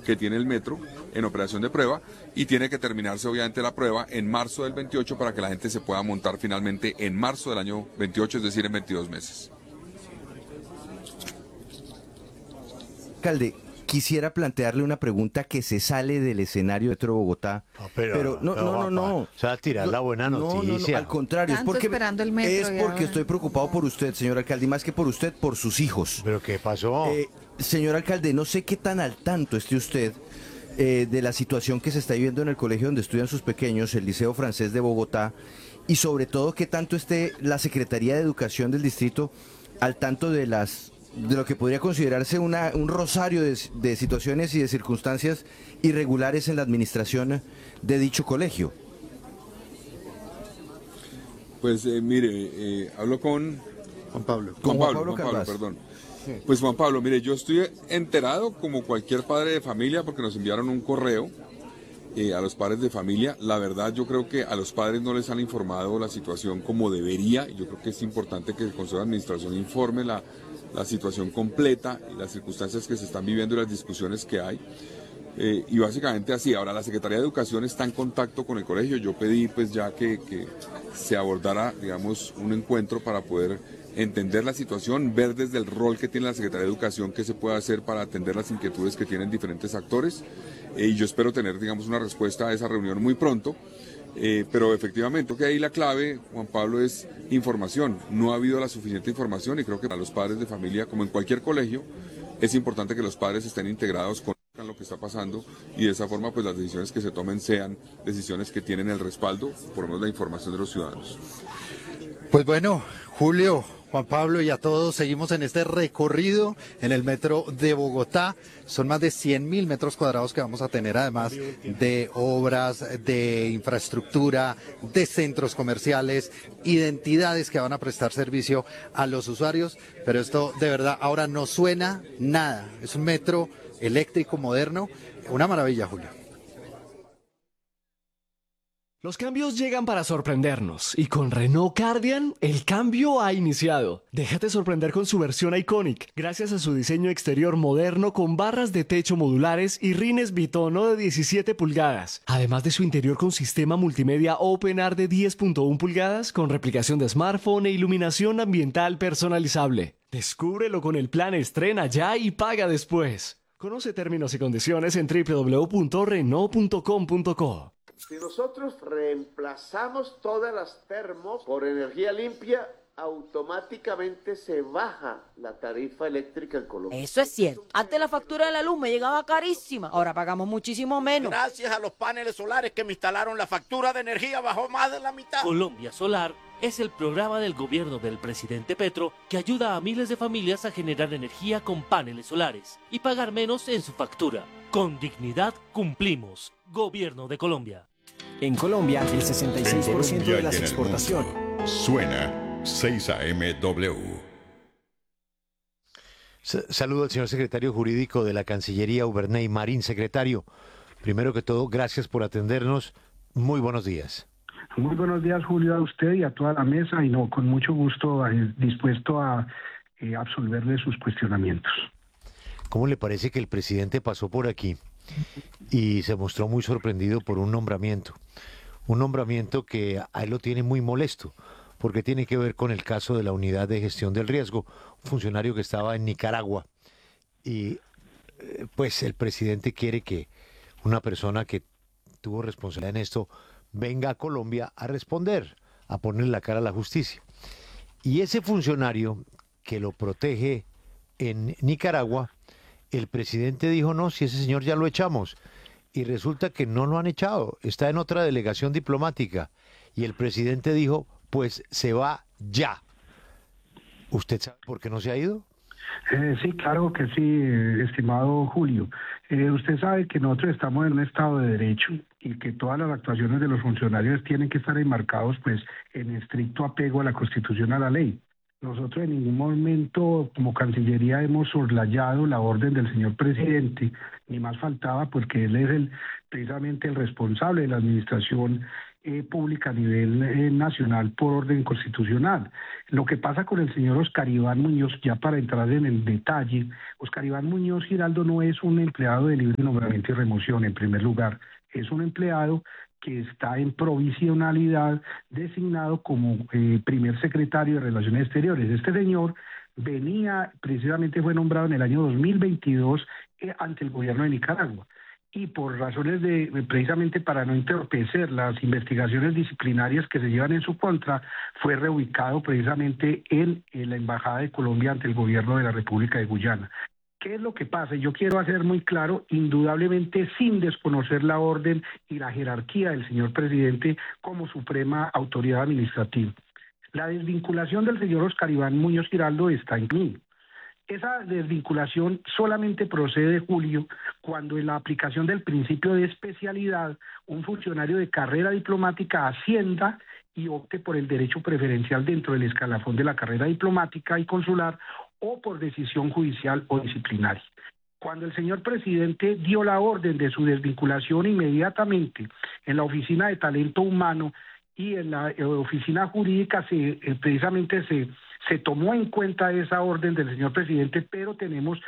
que tiene el metro en operación de prueba, y tiene que terminarse obviamente la prueba en marzo del 28 para que la gente se pueda montar finalmente en marzo del año 28, es decir, en 22 meses. Alcalde, quisiera plantearle una pregunta que se sale del escenario de Metro Bogotá. No. O sea, tirar la buena noticia. No, al contrario, es porque estoy preocupado por usted, señor alcalde, y más que por usted, por sus hijos. ¿Pero qué pasó? Señor alcalde, no sé qué tan al tanto esté usted de la situación que se está viviendo en el colegio donde estudian sus pequeños, el Liceo Francés de Bogotá, y sobre todo qué tanto esté la Secretaría de Educación del distrito al tanto de lo que podría considerarse un rosario de situaciones y de circunstancias irregulares en la administración de dicho colegio. Pues mire, hablo con Juan Pablo. Juan Pablo, perdón. Pues Juan Pablo, mire, yo estoy enterado como cualquier padre de familia porque nos enviaron un correo a los padres de familia. La verdad, yo creo que a los padres no les han informado la situación como debería. Yo creo que es importante que el Consejo de Administración informe la situación completa, las circunstancias que se están viviendo y las discusiones que hay. Y básicamente así. Ahora, la Secretaría de Educación está en contacto con el colegio. Yo pedí pues ya que se abordara, digamos, un encuentro para poder entender la situación, ver desde el rol que tiene la Secretaría de Educación qué se puede hacer para atender las inquietudes que tienen diferentes actores. Y yo espero tener, digamos, una respuesta a esa reunión muy pronto. Pero efectivamente, creo que ahí la clave, Juan Pablo, es información. No ha habido la suficiente información y creo que para los padres de familia, como en cualquier colegio, es importante que los padres estén integrados con lo que está pasando y de esa forma pues las decisiones que se tomen sean decisiones que tienen el respaldo, por lo menos la información de los ciudadanos. Pues bueno, Julio, Juan Pablo y a todos, seguimos en este recorrido en el metro de Bogotá. Son más de 100.000 metros cuadrados que vamos a tener, además de obras, de infraestructura, de centros comerciales y de entidades que van a prestar servicio a los usuarios. Pero esto de verdad ahora no suena nada. Es un metro eléctrico moderno. Una maravilla, Julio. Los cambios llegan para sorprendernos y con Renault Cardian el cambio ha iniciado. Déjate sorprender con su versión Iconic, gracias a su diseño exterior moderno con barras de techo modulares y rines bitono de 17 pulgadas, además de su interior con sistema multimedia OpenAir de 10.1 pulgadas con replicación de smartphone e iluminación ambiental personalizable. Descúbrelo con el plan Estrena ya y paga después. Conoce términos y condiciones en www.renault.com.co. Si nosotros reemplazamos todas las termos por energía limpia, automáticamente se baja la tarifa eléctrica en Colombia. Eso es cierto. Antes la factura de la luz me llegaba carísima. Ahora pagamos muchísimo menos. Gracias a los paneles solares que me instalaron, la factura de energía bajó más de la mitad. Colombia Solar es el programa del gobierno del presidente Petro que ayuda a miles de familias a generar energía con paneles solares y pagar menos en su factura. Con dignidad cumplimos. Gobierno de Colombia. En Colombia, el 66% de las exportaciones. Suena 6AMW. Saludo al señor secretario jurídico de la Cancillería, Uberney Marín. Secretario, primero que todo, gracias por atendernos. Muy buenos días. Muy buenos días, Julio, a usted y a toda la mesa, y no, con mucho gusto dispuesto a absolverle sus cuestionamientos. ¿Cómo le parece que el presidente pasó por aquí y se mostró muy sorprendido por un nombramiento? Un nombramiento que a él lo tiene muy molesto, porque tiene que ver con el caso de la Unidad de Gestión del Riesgo, un funcionario que estaba en Nicaragua. Y pues el presidente quiere que una persona que tuvo responsabilidad en esto venga a Colombia a responder, a ponerle la cara a la justicia. Y ese funcionario que lo protege en Nicaragua, el presidente dijo, no, si ese señor ya lo echamos. Y resulta que no lo han echado, está en otra delegación diplomática. Y el presidente dijo, pues se va ya. ¿Usted sabe por qué no se ha ido? Sí, claro que sí, estimado Julio. Usted sabe que nosotros estamos en un Estado de Derecho y que todas las actuaciones de los funcionarios tienen que estar enmarcados pues en estricto apego a la Constitución, a la ley. Nosotros en ningún momento como Cancillería hemos soslayado la orden del señor presidente, ni más faltaba, porque él es precisamente el responsable de la administración pública a nivel nacional por orden constitucional. Lo que pasa con el señor Oscar Iván Muñoz, ya para entrar en el detalle, Oscar Iván Muñoz Giraldo no es un empleado de libre nombramiento y remoción, en primer lugar, es un empleado que está en provisionalidad designado como primer secretario de Relaciones Exteriores. Este señor precisamente fue nombrado en el año 2022 ante el gobierno de Nicaragua. Y por razones precisamente para no entorpecer las investigaciones disciplinarias que se llevan en su contra, fue reubicado precisamente en la Embajada de Colombia ante el gobierno de la República de Guyana. ¿Qué es lo que pasa? Yo quiero hacer muy claro, indudablemente sin desconocer la orden y la jerarquía del señor presidente como suprema autoridad administrativa. La desvinculación del señor Oscar Iván Muñoz Giraldo está en mí. Esa desvinculación solamente procede, Julio, cuando en la aplicación del principio de especialidad, un funcionario de carrera diplomática ascienda y opte por el derecho preferencial dentro del escalafón de la carrera diplomática y consular o por decisión judicial o disciplinaria. Cuando el señor presidente dio la orden de su desvinculación, inmediatamente en la Oficina de Talento Humano y en la oficina jurídica precisamente se tomó en cuenta esa orden del señor presidente, pero tenemos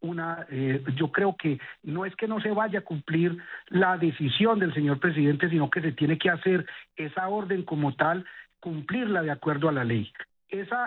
yo creo que no es que no se vaya a cumplir la decisión del señor presidente, sino que se tiene que hacer esa orden como tal, cumplirla de acuerdo a la ley. Esa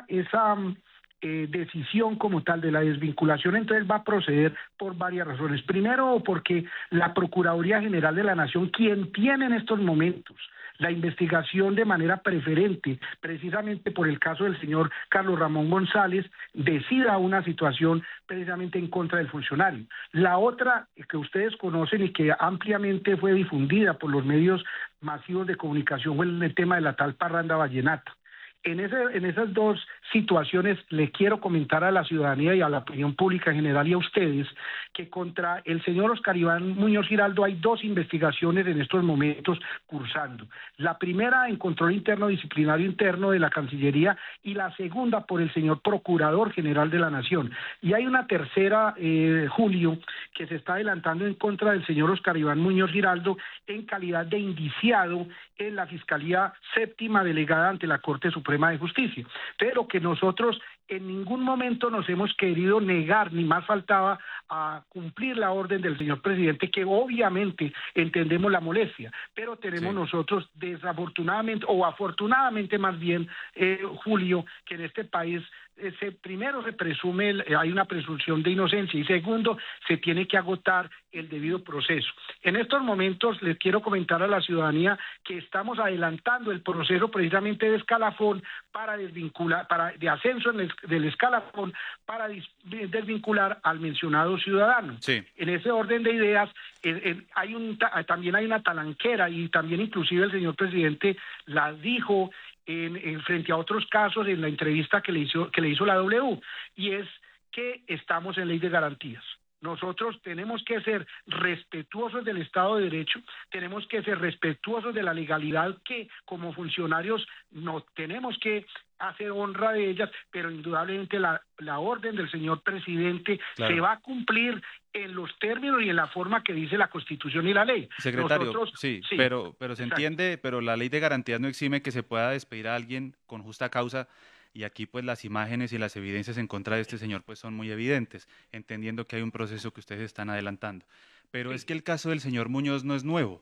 decisión como tal de la desvinculación entonces va a proceder por varias razones. Primero, porque la Procuraduría General de la Nación, quien tiene en estos momentos la investigación de manera preferente, precisamente por el caso del señor Carlos Ramón González, decida una situación precisamente en contra del funcionario. La otra que ustedes conocen y que ampliamente fue difundida por los medios masivos de comunicación fue el tema de la tal parranda vallenata. En esas dos situaciones le quiero comentar a la ciudadanía y a la opinión pública en general y a ustedes que contra el señor Oscar Iván Muñoz Giraldo hay dos investigaciones en estos momentos cursando. La primera en control interno disciplinario interno de la Cancillería y la segunda por el señor Procurador General de la Nación. Y hay una tercera, Julio, que se está adelantando en contra del señor Oscar Iván Muñoz Giraldo en calidad de indiciado en la Fiscalía Séptima delegada ante la Corte Suprema de Justicia. Pero que nosotros en ningún momento nos hemos querido negar, ni más faltaba, a cumplir la orden del señor presidente, que obviamente entendemos la molestia, pero tenemos nosotros desafortunadamente, o afortunadamente más bien, Julio, que en este país primero se presume, hay una presunción de inocencia y segundo, se tiene que agotar el debido proceso. En estos momentos les quiero comentar a la ciudadanía que estamos adelantando el proceso precisamente de escalafón para desvincular, de ascenso del escalafón para desvincular al mencionado ciudadano. Sí. En ese orden de ideas también hay una talanquera y también inclusive el señor presidente la dijo frente a otros casos en la entrevista que le hizo la W, y es que estamos en ley de garantías. Nosotros tenemos que ser respetuosos del Estado de Derecho, tenemos que ser respetuosos de la legalidad, que como funcionarios no tenemos que hacer honra de ellas, pero indudablemente la orden del señor presidente se va a cumplir en los términos y en la forma que dice la Constitución y la ley. Secretario, sí, pero se entiende, pero la ley de garantías no exime que se pueda despedir a alguien con justa causa. Y aquí pues las imágenes y las evidencias en contra de este señor pues son muy evidentes, entendiendo que hay un proceso que ustedes están adelantando. Pero es que el caso del señor Muñoz no es nuevo.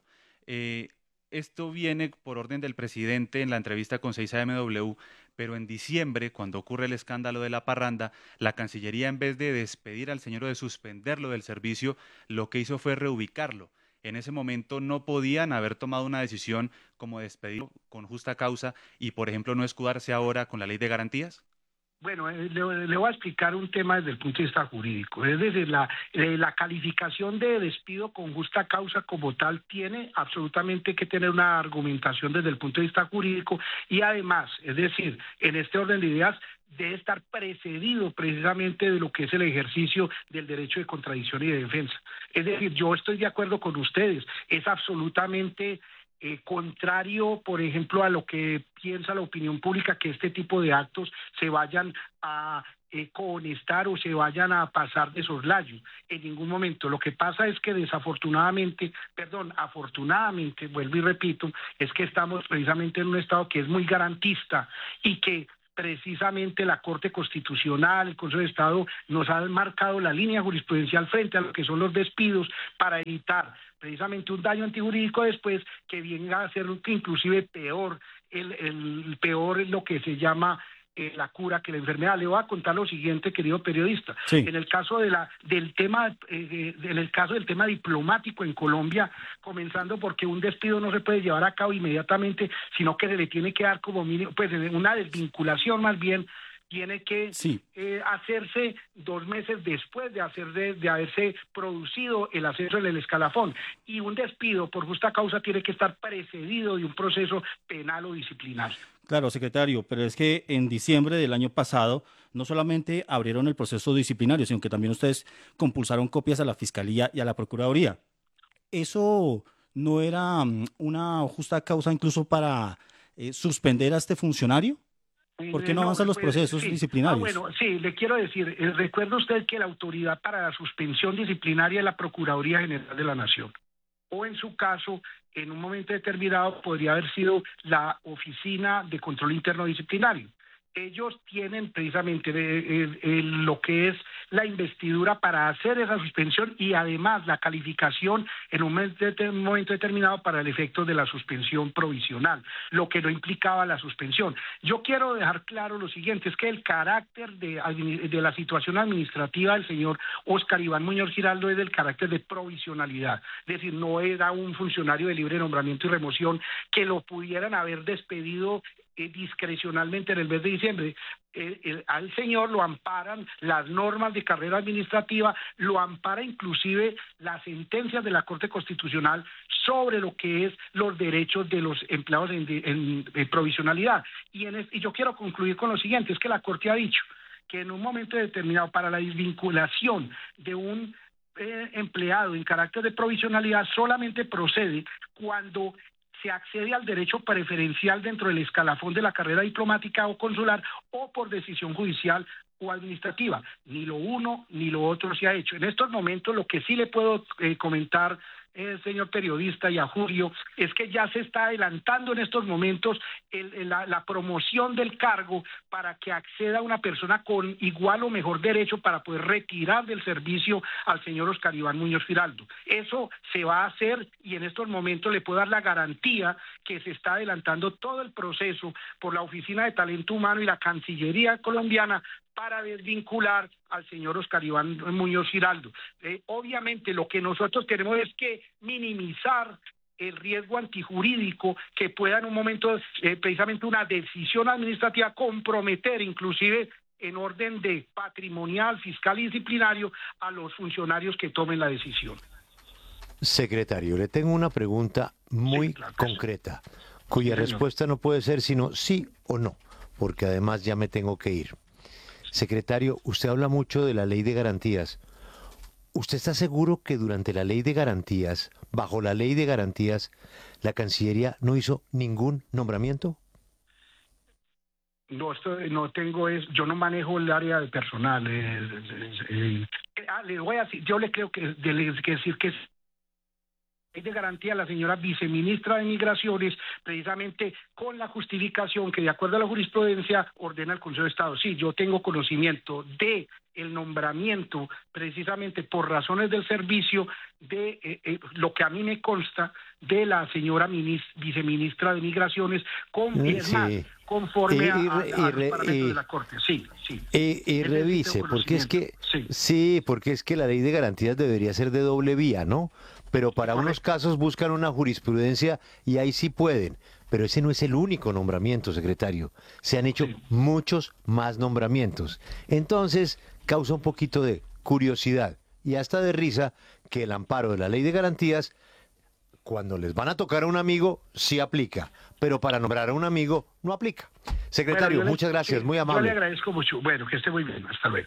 Esto viene por orden del presidente en la entrevista con 6AMW, pero en diciembre, cuando ocurre el escándalo de la parranda, la Cancillería, en vez de despedir al señor o de suspenderlo del servicio, lo que hizo fue reubicarlo. En ese momento no podían haber tomado una decisión como despedirlo con justa causa y, por ejemplo, no escudarse ahora con la ley de garantías. Bueno, le voy a explicar un tema desde el punto de vista jurídico. Es decir, la calificación de despido con justa causa como tal tiene absolutamente que tener una argumentación desde el punto de vista jurídico y además, es decir, en este orden de ideas, debe estar precedido precisamente de lo que es el ejercicio del derecho de contradicción y de defensa. Es decir, yo estoy de acuerdo con ustedes, es absolutamente contrario, por ejemplo, a lo que piensa la opinión pública, que este tipo de actos se vayan a cohonestar o se vayan a pasar de soslayo en ningún momento. Lo que pasa es que afortunadamente, vuelvo y repito, es que estamos precisamente en un estado que es muy garantista y que precisamente la Corte Constitucional, el Consejo de Estado nos han marcado la línea jurisprudencial frente a lo que son los despidos para evitar precisamente un daño antijurídico después que venga a ser inclusive peor, peor es lo que se llama la cura que la enfermedad. Le voy a contar lo siguiente, querido periodista. Sí. En el caso del tema diplomático en Colombia, comenzando porque un despido no se puede llevar a cabo inmediatamente, sino que se le tiene que dar como mínimo, pues una desvinculación más bien, tiene que hacerse 2 meses después de haberse producido el ascenso en el escalafón, y un despido por justa causa tiene que estar precedido de un proceso penal o disciplinario. Claro, secretario, pero es que en diciembre del año pasado no solamente abrieron el proceso disciplinario, sino que también ustedes compulsaron copias a la Fiscalía y a la Procuraduría. ¿Eso no era una justa causa incluso para suspender a este funcionario? ¿Por qué no avanzan los procesos disciplinarios? Bueno, sí, le quiero decir, recuerda usted que la autoridad para la suspensión disciplinaria es la Procuraduría General de la Nación. O en su caso, en un momento determinado, podría haber sido la Oficina de Control Interno Disciplinario. Ellos tienen precisamente lo que es la investidura para hacer esa suspensión y además la calificación en un momento determinado para el efecto de la suspensión provisional, lo que no implicaba la suspensión. Yo quiero dejar claro lo siguiente, es que el carácter de la situación administrativa del señor Óscar Iván Muñoz Giraldo es del carácter de provisionalidad, es decir, no era un funcionario de libre nombramiento y remoción que lo pudieran haber despedido discrecionalmente en el mes de diciembre. Al señor lo amparan las normas de carrera administrativa, lo ampara inclusive las sentencias de la Corte Constitucional sobre lo que es los derechos de los empleados en provisionalidad. Y yo quiero concluir con lo siguiente, es que la Corte ha dicho que en un momento determinado para la desvinculación de un empleado en carácter de provisionalidad solamente procede cuando se accede al derecho preferencial dentro del escalafón de la carrera diplomática o consular o por decisión judicial o administrativa. Ni lo uno ni lo otro se ha hecho. En estos momentos lo que sí le puedo comentar, señor periodista, y a Julio, es que ya se está adelantando en estos momentos la promoción del cargo para que acceda una persona con igual o mejor derecho para poder retirar del servicio al señor Óscar Iván Muñoz Giraldo. Eso se va a hacer y en estos momentos le puedo dar la garantía que se está adelantando todo el proceso por la Oficina de Talento Humano y la Cancillería colombiana para desvincular al señor Óscar Iván Muñoz Giraldo. Obviamente lo que nosotros tenemos es que minimizar el riesgo antijurídico que pueda en un momento, precisamente una decisión administrativa, comprometer inclusive en orden de patrimonial, fiscal y disciplinario a los funcionarios que tomen la decisión. Secretario, le tengo una pregunta muy concreta, cuya respuesta no puede ser sino sí o no, porque además ya me tengo que ir. Secretario, usted habla mucho de la ley de garantías. ¿Usted está seguro que durante la ley de garantías, bajo la ley de garantías, la Cancillería no hizo ningún nombramiento? No, no tengo eso, yo no manejo el área de personal. Le voy a decir, yo le creo que decir que de garantía la señora viceministra de Migraciones, precisamente con la justificación que de acuerdo a la jurisprudencia ordena el Consejo de Estado. Sí, yo tengo conocimiento de el nombramiento precisamente por razones del servicio de lo que a mí me consta de la señora viceministra de Migraciones conforme a los parámetros de la Corte. Sí. Y revise, porque es que porque es que la ley de garantías debería ser de doble vía, ¿no? Pero para unos casos buscan una jurisprudencia y ahí sí pueden. Pero ese no es el único nombramiento, secretario. Se han hecho muchos más nombramientos. Entonces, causa un poquito de curiosidad y hasta de risa que el amparo de la ley de garantías, cuando les van a tocar a un amigo, sí aplica. Pero para nombrar a un amigo, no aplica. Secretario, muchas gracias, muy amable. Yo le agradezco mucho. Bueno, que esté muy bien. Hasta luego.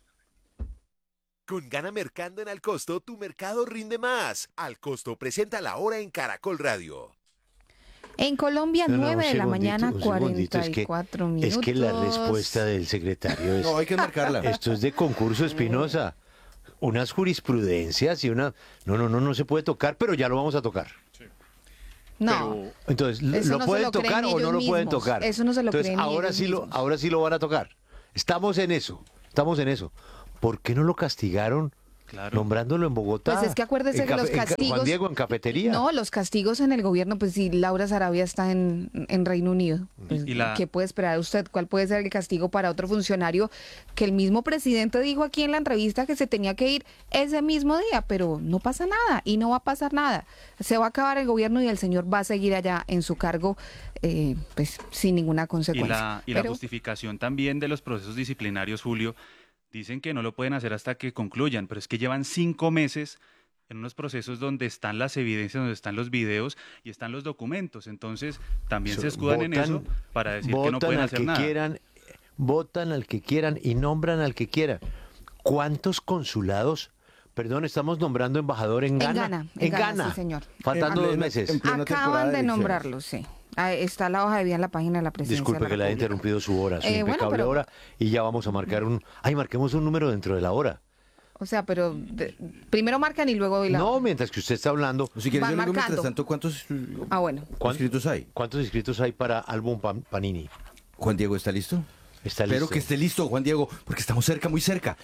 Con Gana Mercando en Al Costo, tu mercado rinde más. Al Costo presenta la hora en Caracol Radio. En Colombia, No, 9 de la un mañana, segundito, 44 minutos. Es que la respuesta del secretario es... No, hay que marcarla. Esto es de concurso, Espinosa. Unas jurisprudencias y una... No se puede tocar, pero ya lo vamos a tocar. No. Entonces, Eso ¿lo no se pueden lo creen tocar o no ellos lo pueden mismos. tocar? Eso no se lo Entonces, creen ahora ellos sí mismos. ahora sí lo van a tocar. Estamos en eso. ¿Por qué no lo castigaron nombrándolo en Bogotá? Pues es que acuérdese que los castigos... Juan Diego, en cafetería. No, los castigos en el gobierno, pues si Laura Sarabia está en Reino Unido, pues, ¿qué puede esperar usted? ¿Cuál puede ser el castigo para otro funcionario que el mismo presidente dijo aquí en la entrevista que se tenía que ir ese mismo día? Pero no pasa nada y no va a pasar nada. Se va a acabar el gobierno y el señor va a seguir allá en su cargo pues sin ninguna consecuencia. Y la justificación también de los procesos disciplinarios, Julio, dicen que no lo pueden hacer hasta que concluyan, pero es que llevan 5 meses en unos procesos donde están las evidencias, donde están los videos y están los documentos. Entonces, también se escudan en eso para decir que no pueden hacer nada. Votan al que quieran y nombran al que quieran. ¿Cuántos consulados? Perdón, estamos nombrando embajador en Ghana. En Ghana, sí, señor. Faltando 2 meses. Acaban de nombrarlo, sí. Está la hoja de vida en la página de la presidencia. Disculpe que le haya interrumpido su hora, su impecable hora, y ya vamos a marcar marquemos un número dentro de la hora. O sea, pero primero marcan y luego doy la hora. No, mientras que usted está hablando. Si quieres, yo le digo mientras tanto, ¿cuántos inscritos hay? ¿Cuántos inscritos hay para álbum Panini? Juan Diego, ¿está listo? Está listo. Espero que esté listo, Juan Diego, porque estamos cerca, muy cerca.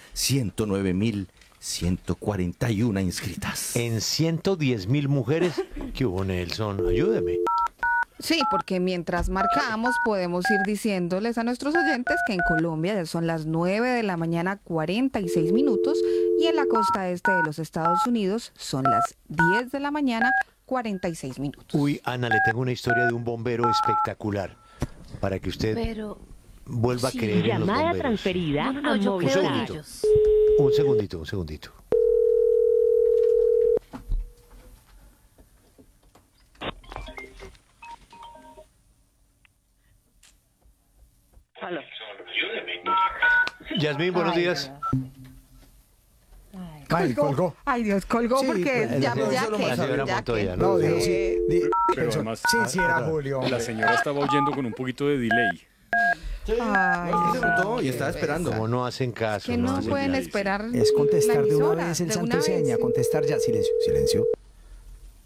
109.141 inscritas. En 110.000 mujeres. ¿Qué hubo, Nelson? Ayúdeme. Sí, porque mientras marcamos podemos ir diciéndoles a nuestros oyentes que en Colombia ya son las 9 de la mañana 46 minutos y en la costa este de los Estados Unidos son las 10 de la mañana 46 minutos. Uy, Ana, le tengo una historia de un bombero espectacular para que usted vuelva a creer en los bomberos. Llamada transferida a Movistar. Un segundito. Aló. Yasmín, buenos días. Ay, colgó. Ay, Dios, colgó Sí, porque La señora Montoya, ¿no? No, Pero además, sí, era Julio. la señora estaba oyendo con un poquito de delay. Ay, Y estaba esperando. Como no hacen caso. que no hacen pueden caso. esperar. Es contestar la de una emisora, vez el de santo una y seña, vez. contestar ya. Silencio.